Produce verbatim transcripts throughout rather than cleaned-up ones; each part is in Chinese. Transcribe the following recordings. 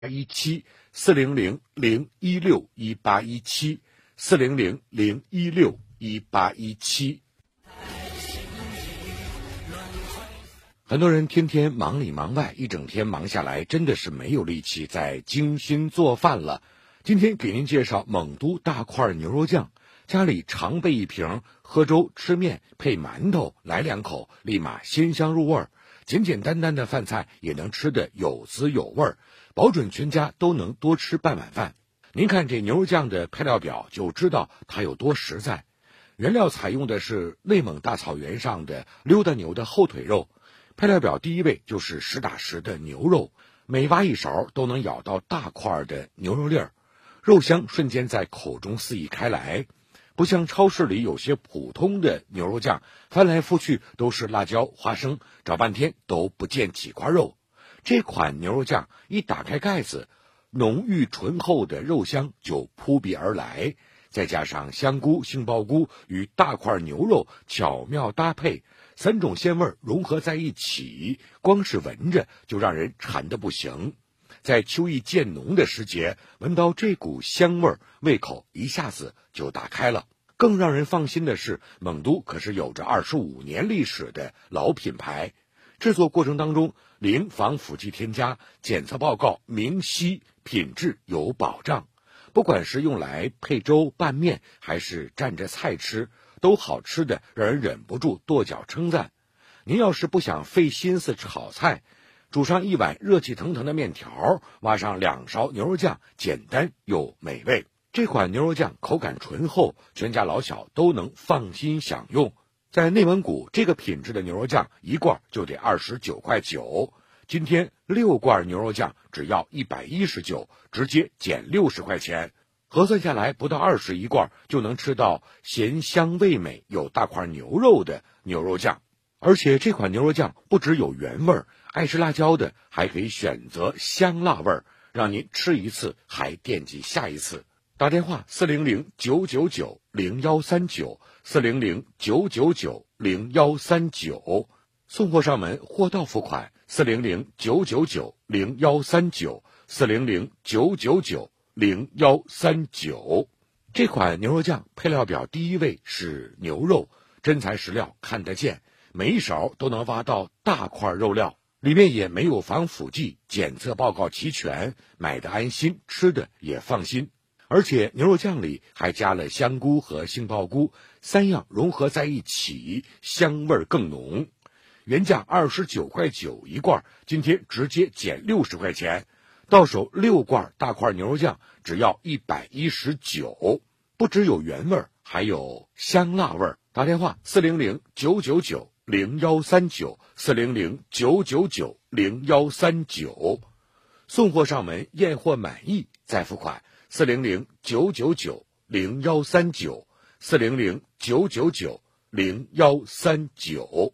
一七四零零零一六一八一七四零零零一六一八一七。很多人天天忙里忙外，一整天忙下来，真的是没有力气再精心做饭了。今天给您介绍蒙都大块牛肉酱，家里常备一瓶，喝粥吃面配馒头来两口，立马鲜香入味。简简单单的饭菜也能吃得有滋有味，保准全家都能多吃半碗饭。您看这牛肉酱的配料表就知道它有多实在。原料采用的是内蒙大草原上的溜达牛的后腿肉，配料表第一位就是实打实的牛肉，每挖一勺都能咬到大块的牛肉粒儿，肉香瞬间在口中肆意开来。不像超市里有些普通的牛肉酱，翻来覆去都是辣椒、花生，找半天都不见几块肉。这款牛肉酱一打开盖子，浓郁醇厚的肉香就扑鼻而来，再加上香菇、杏鲍菇与大块牛肉巧妙搭配，三种鲜味融合在一起，光是闻着就让人馋得不行。在秋意渐浓的时节，闻到这股香味，胃口一下子就打开了。更让人放心的是，蒙都可是有着二十五年历史的老品牌，制作过程当中零防腐剂添加，检测报告明晰，品质有保障。不管是用来配粥拌面，还是蘸着菜吃，都好吃的让人忍不住跺脚称赞。您要是不想费心思炒菜，煮上一碗热气腾腾的面条，挖上两勺牛肉酱，简单又美味。这款牛肉酱口感醇厚，全家老小都能放心享用。在内蒙古，这个品质的牛肉酱一罐就得二十九块九，今天六罐牛肉酱只要一百一十九，直接减六十块钱。核算下来，不到二十一罐就能吃到咸香味美、有大块牛肉的牛肉酱。而且这款牛肉酱不只有原味，爱吃辣椒的还可以选择香辣味，让您吃一次还惦记下一次。打电话四零零九九九零幺三九四零零九九九零幺三九，送货上门，货到付款四零零九九九零幺三九四零零九九九零幺三九。这款牛肉酱配料表第一位是牛肉，真材实料，看得见，每一勺都能挖到大块肉料，里面也没有防腐剂，检测报告齐全，买的安心，吃的也放心。而且牛肉酱里还加了香菇和杏鲍菇，三样融合在一起，香味更浓。原价二十九块九一罐，今天直接减六十块钱，到手六罐大块牛肉酱只要一百一十九。不只有原味，还有香辣味。打电话四零零九九九零幺三九四零零九九九零幺三九，送货上门，验货满意再付款。四零零九九九零幺三九四零零九九九零幺三九。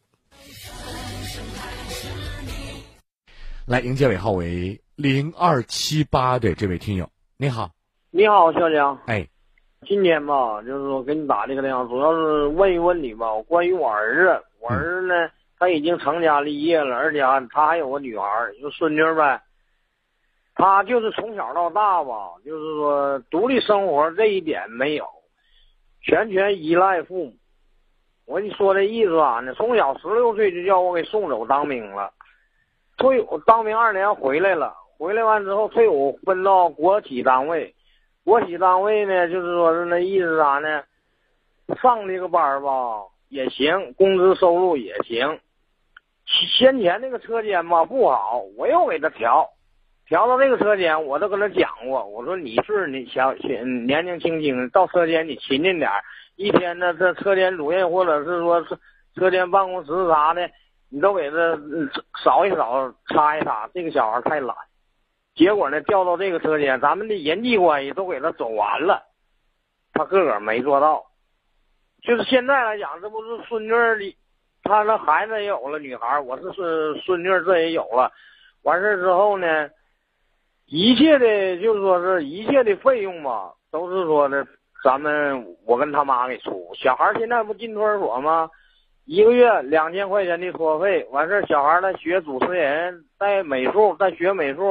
来迎接尾号为零二七八的这位听友，你好。 你好，小江。 哎， 今天吧，就是说给你打这个电话，主要是问一问你吧，关于我儿子。我儿子呢，嗯、他已经成家立业了，而且他还有个女孩，就孙女呗。他就是从小到大吧，就是说独立生活这一点没有，全权依赖父母。我跟你说这意思啊，呢，从小十六岁就叫我给送走当兵了，退伍当兵二年回来了，回来完之后退伍分到国企单位，国企单位呢，就是说是那意思啥呢，上这个班吧也行，工资收入也行。先前那个车间吧不好，我又给他调。调到这个车间，我都跟他讲过，我说你是你小年轻轻轻到车间你勤勤点，一天呢这车间主任或者是说车间办公室啥的，你都给他扫一扫擦一擦，这个小孩太懒。结果呢调到这个车间，咱们的人际关系都给他走完了，他个个没做到。就是现在来讲，这不是孙女里，他那孩子也有了，女孩，我是孙孙女这也有了，完事之后呢，一切的，就是说是一切的费用吧，都是说的咱们我跟他妈给出。小孩现在不进托儿所吗？一个月两千块钱的托费，完事小孩再学主持人，带美术，再学美术，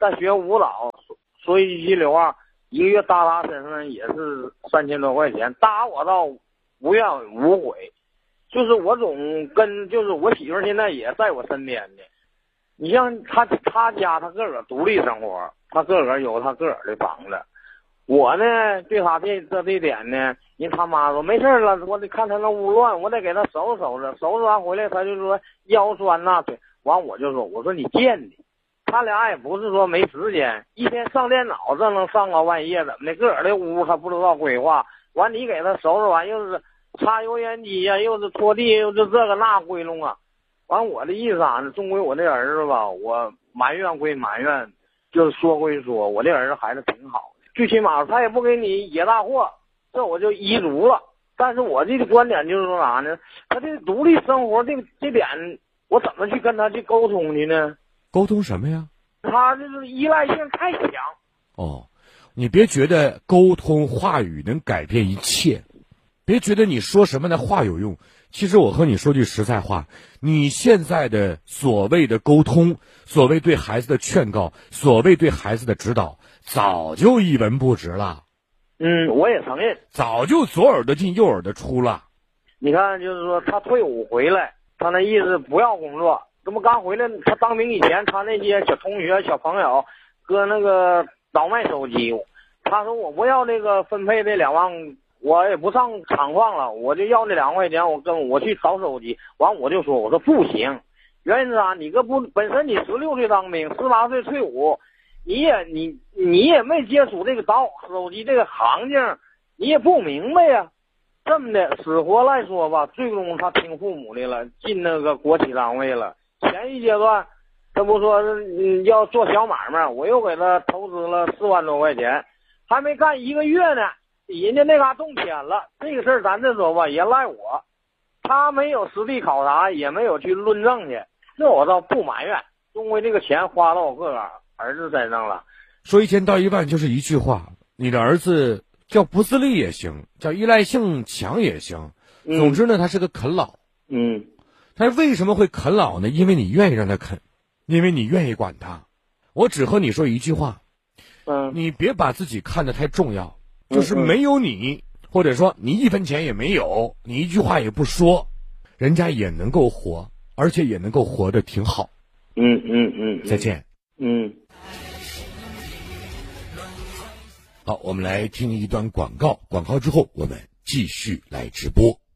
再学舞蹈，说一句溜啊，一个月搭他身上也是三千多块钱，搭我倒无怨无悔。就是我总跟，就是我媳妇儿现在也在我身边的。你像他他家他个个独立生活，他个个有他个个的房子。我呢，对他这这这点呢，人他妈说没事了，我得看他那屋乱，我得给他收拾收拾，收拾完回来他就说腰酸呐腿，完我就说，我说你贱的，他俩也不是说没时间，一天上电脑这能上到半夜怎么的，个个的屋他不知道规划，完你给他收拾完又是擦油烟机呀、啊，又是拖地，又是这个那归拢啊，完我的意思啊，终归我这儿子吧，我埋怨归埋怨，就是说归说，我这儿子还是挺好的。最起码他也不给你野大货，这我就依足了。但是我这个观点就是说啥呢？他这个独立生活这个这点，我怎么去跟他去沟通的呢？ 沟通什么呀？ 他就是依赖性太强。 哦，你别觉得沟通话语能改变一切，别觉得你说什么的话有用。其实我和你说句实在话，你现在的所谓的沟通，所谓对孩子的劝告，所谓对孩子的指导，早就一文不值了。 嗯，我也承认， 早就左耳朵进右耳朵出了。 你看，就是说他退伍回来，他那意思不要工作，这不刚回来，他当兵以前，他那些小同学、小朋友搁那个倒卖手机，他说我不要这个分配这两万。我也不上厂矿了，我就要那两块钱，我跟我去倒手机。完我就说，我说不行，原因是啥？你个不本身你十六岁当兵，十八岁退伍，你也你你也没接触这个倒手机这个行径，你也不明白呀。这么的死活来说吧，最终他听父母的了，进那个国企单位了。前一阶段，他不说嗯要做小买卖，我又给他投资了四万多块钱，还没干一个月呢。人家那嘎动迁了，这个事儿咱这说吧，也赖我，他没有实地考察，也没有去论证去，这我倒不埋怨，终归这个钱花到我个儿子身上了。 说一千道一万就是一句话，你的儿子叫不自立也行，叫依赖性强也行， 嗯、 总之呢，他是个啃老。 嗯， 他为什么会啃老呢？因为你愿意让他啃，因为你愿意管他。我只和你说一句话， 嗯， 你别把自己看得太重要。就是没有你，或者说你一分钱也没有，你一句话也不说，人家也能够活，而且也能够活得挺好。 嗯嗯嗯， 再见。 嗯。 好，我们来听一段广告，广告之后我们继续来直播。